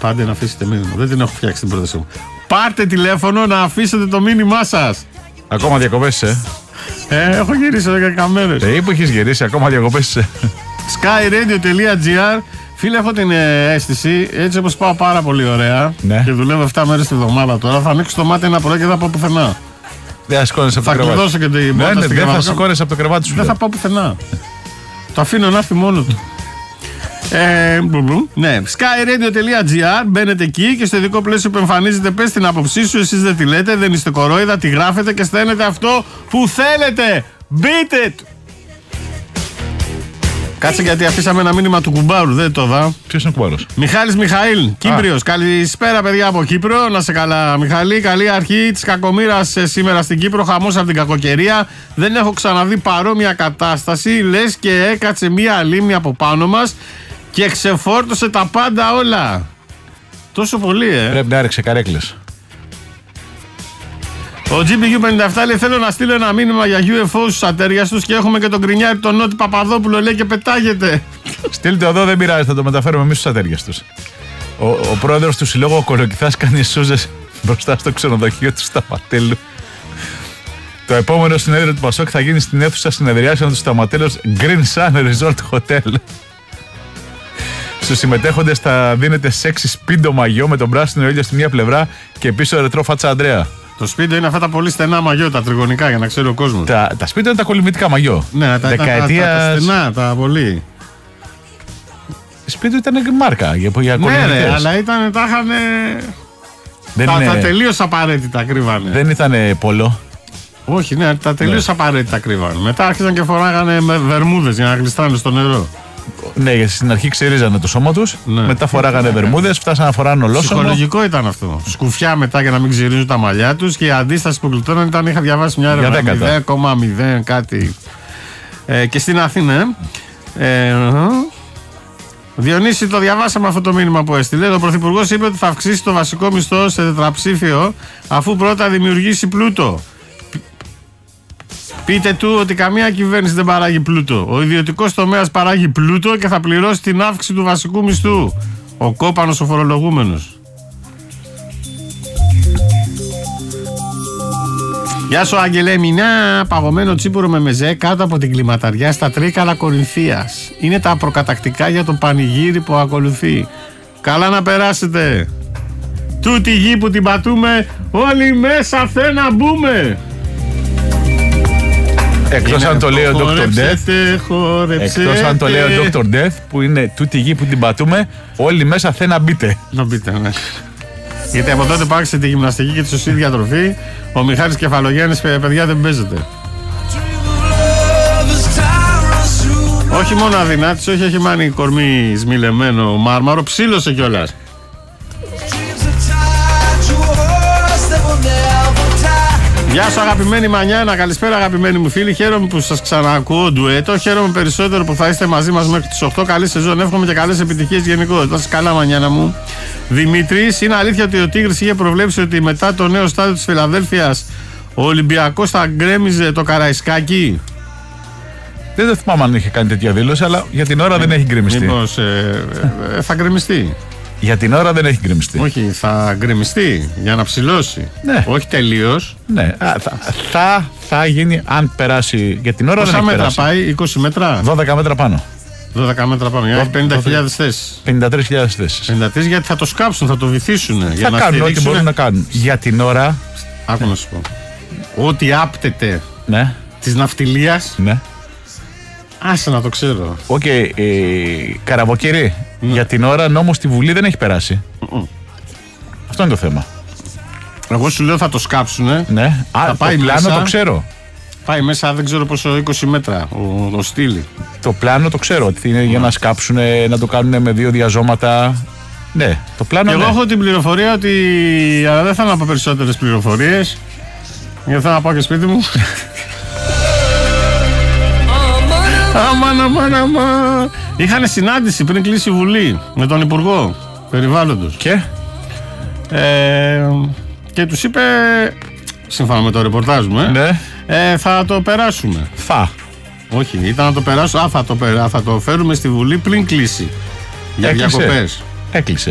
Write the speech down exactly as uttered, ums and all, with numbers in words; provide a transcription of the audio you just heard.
Πάντε να αφήσετε μήνυμα. Δεν την έχω φτιάξει την πρόταση μου. Πάρτε τηλέφωνο να αφήσετε το μήνυμά σας. Ακόμα διακοπές, ε. Ε, έχω γυρίσει εδώ δέκα μέρες. Ε, που έχεις γυρίσει, ακόμα διακοπές. skyradio.gr. Φίλε, έχω την ε, αίσθηση, έτσι όπως πάω πάρα πολύ ωραία, ναι, και δουλεύω επτά μέρες τη βδομάδα τώρα, θα ανοίξω το μάτι ένα πρωί και δεν θα πάω πουθενά. Δεν θα σηκώνεσαι από το κρεβάτι. Θα κλειδώσω και την πόρτα, ναι, ναι, στην δεν θα κρεβάτι. σηκώνεσαι από το κρεβάτι σου. Δεν θα πάω πουθενά. Το αφήνω να έρθει μόνο του. Ε, ναι, skyradio.gr. Μπαίνετε εκεί και στο ειδικό πλαίσιο που εμφανίζεται, πες την άποψή σου. Εσείς δεν τη λέτε, δεν είστε κορόιδα, τη γράφετε και στέλνετε αυτό που θέλετε. Μπείτε! Κάτσε, γιατί αφήσαμε ένα μήνυμα του κουμπάρου, δεν το δα. Ποιος είναι ο κουμπάρος? Μιχάλης Μιχαήλ, Κύπριος. Καλησπέρα, παιδιά από Κύπρο. Να σε καλά, Μιχαλή. Καλή αρχή της κακομοίρας σήμερα στην Κύπρο. Χαμός από την κακοκαιρία. Δεν έχω ξαναδεί παρόμοια κατάσταση. Λες και έκατσε μία λίμνη από πάνω μας και ξεφόρτωσε τα πάντα όλα. Τόσο πολύ, ε. Πρέπει να έριξε καρέκλες. Ο τζι μπι γιου πενήντα επτά λέει: θέλω να στείλω ένα μήνυμα για γιου εφ ο στους ατέριαστους και έχουμε και τον γκρινιάρη τον Νότι Παπαδόπουλο, λέει, και πετάγεται. Στείλτε εδώ, δεν πειράζει, θα το μεταφέρουμε εμείς στους ατέριαστους. Ο, ο πρόεδρος του συλλόγου, ο Κολοκυθάς, κάνει σούζες μπροστά στο ξενοδοχείο του Σταματέλου. Το επόμενο συνέδριο του Πασόκ θα γίνει στην αίθουσα συνεδριάσεων του Σταματέλου Green Sun Resort Hotel. Στους συμμετέχοντες θα δίνεται σεξι σπίντο μαγιό με τον πράσινο ήλιο στη μία πλευρά και πίσω ρετρό φάτσα Ανδρέα. Το σπίτι είναι αυτά τα πολύ στενά μαγιό, τα τριγωνικά, για να ξέρει ο κόσμος. Τα, τα σπίτια είναι τα κολυμβητικά μαγιό. Ναι, τα, Δεκαετίας... τα, τα, τα στενά, τα πολύ. Σπίτι ήταν μάρκα για, για ναι, ρε, αλλά ήταν, τα είχαν. Τα, είναι... τα τελείως απαραίτητα κρύβανε. Δεν ήταν πόλο. Όχι, ναι, τα τελείως ναι. απαραίτητα κρύβανε. Μετά άρχισαν και φοράγανε βερμούδες για να γλιστράνε στο νερό. Ναι, γιατί στην αρχή ξερίζανε το σώμα τους, ναι. μετά φοράγανε ναι, βερμούδες, φτάσανε να φοράνε ολόσωμο. Ψυχολογικό ήταν αυτό. Σκουφιά μετά για να μην ξυρίζουν τα μαλλιά τους, και η αντίσταση που γλιτώναν ήταν, είχα διαβάσει μια έρευνα μηδέν κόμμα μηδέν κάτι. Ε, και στην Αθήνα. Ε, Διονύση, το διαβάσαμε αυτό το μήνυμα που έστειλε. Ο Πρωθυπουργός είπε ότι θα αυξήσει το βασικό μισθό σε τετραψήφιο, αφού πρώτα δημιουργήσει πλούτο. Πείτε του ότι καμία κυβέρνηση δεν παράγει πλούτο. Ο ιδιωτικός τομέας παράγει πλούτο και θα πληρώσει την αύξηση του βασικού μισθού. Ο κόπανος ο φορολογούμενος. Γεια σου, Άγγελε. Μηνά παγωμένο τσίπουρο με μεζέ κάτω από την κλιματαριά στα Τρίκαλα Κορινθίας. Είναι τα προκατακτικά για το πανηγύρι που ακολουθεί. Καλά να περάσετε. Τούτη γη που την πατούμε, όλοι μέσα θε να μπούμε. Εκτός αν το λέει ο ντόκτορ Death, εκτός αν το λέει ο ντόκτορ Death, που είναι τούτη γη που την πατούμε, όλοι μέσα θε να μπείτε. Να μπείτε, ναι. Γιατί από τότε που άρχισε τη γυμναστική και τη σωστή διατροφή, ο Μιχάλης Κεφαλογιάννης, παιδιά, δεν παίζεται. Όχι μόνο αδυνάτης, όχι, έχει μάνει κορμί σμιλεμένο μάρμαρο, ψήλωσε κιόλας. Γεια σου, αγαπημένη Μανιάνα, καλησπέρα αγαπημένοι μου φίλοι. Χαίρομαι που σας ξανακούω ντουέτο. Χαίρομαι περισσότερο που θα είστε μαζί μας μέχρι τις οκτώ. Καλή σεζόν, εύχομαι και καλές επιτυχίες γενικότερα. Σας καλά, Μανιάνα μου. Δημήτρης, είναι αλήθεια ότι ο Τίγρης είχε προβλέψει ότι μετά το νέο στάδιο της Φιλαδέλφειας ο Ολυμπιακός θα γκρέμιζε το Καραϊσκάκι? Δεν το θυμάμαι αν είχε κάνει τέτοια δήλωση, αλλά για την ώρα ε, δεν έχει γκρεμιστεί. Μήπως ε, ε, θα γκρεμιστεί? Για την ώρα δεν έχει γκρεμιστεί. Όχι, θα γκρεμιστεί για να ψηλώσει. Ναι. Όχι τελείως. Ναι, α, θα, θα, θα γίνει αν περάσει. Για την ώρα πόσα δεν έχει μέτρα περάσει. πάει, είκοσι μέτρα? δώδεκα μέτρα πάνω. δώδεκα μέτρα πάνω. Για πενήντα χιλιάδες θέσεις. πενήντα τρεις χιλιάδες θέσεις. πενήντα τρεις, γιατί θα το σκάψουν, θα το βυθίσουν. Θα για να κάνουν στηρίξουν... ό,τι μπορούν να κάνουν. Για την ώρα. Άκου να σου πω. Ό,τι άπτεται ναι. της ναυτιλίας. Ναι. Άσε να το ξέρω. Οκ, okay, ε, Καραβοκύρη, ναι. Για την ώρα νόμος στη Βουλή δεν έχει περάσει. Mm-mm. Αυτό είναι το θέμα. Εγώ σου λέω θα το σκάψουνε. Ναι. Θα Α, πάει το πλάνο μέσα, το ξέρω. Πάει μέσα, δεν ξέρω πόσο, είκοσι μέτρα ο, ο στήλι. Το πλάνο το ξέρω, ότι είναι mm. για να σκάψουν, να το κάνουν με δύο διαζώματα. Ναι, το πλάνο. Και ναι. εγώ έχω την πληροφορία ότι. Αλλά δεν θέλω να πω περισσότερες πληροφορίες. Γιατί θέλω να πάω και σπίτι μου. Αμάν, αμάν, αμάν. Είχανε συνάντηση πριν κλείσει η Βουλή με τον Υπουργό Περιβάλλοντος. Και, ε, και τους είπε, σύμφωνα με το ρεπορτάζ μου, ε, ναι. ε, θα το περάσουμε. Θα. Όχι, ήταν να το περάσουμε. Α, θα το, περα, θα το φέρουμε στη Βουλή πριν κλείσει. Για διακοπές. Έκλεισε.